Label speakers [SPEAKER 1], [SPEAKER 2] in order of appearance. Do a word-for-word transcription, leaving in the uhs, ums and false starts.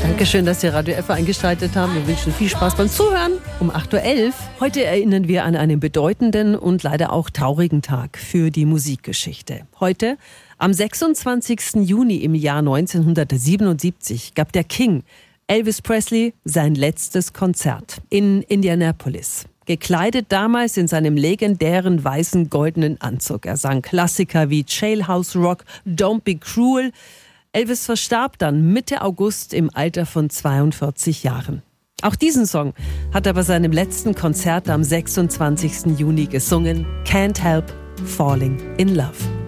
[SPEAKER 1] Dankeschön, dass Sie Radio F eingeschaltet haben. Wir wünschen viel Spaß beim Zuhören um acht Uhr elf. Heute erinnern wir an einen bedeutenden und leider auch traurigen Tag für die Musikgeschichte. Heute, am sechsundzwanzigsten Juni im Jahr neunzehnhundertsiebenundsiebzig, gab der King Elvis Presley sein letztes Konzert in Indianapolis. Gekleidet damals in seinem legendären weißen goldenen Anzug. Er sang Klassiker wie Jailhouse Rock, Don't Be Cruel. Elvis verstarb dann Mitte August im Alter von zweiundvierzig Jahren. Auch diesen Song hat er bei seinem letzten Konzert am sechsundzwanzigsten Juni gesungen. Can't Help Falling in Love.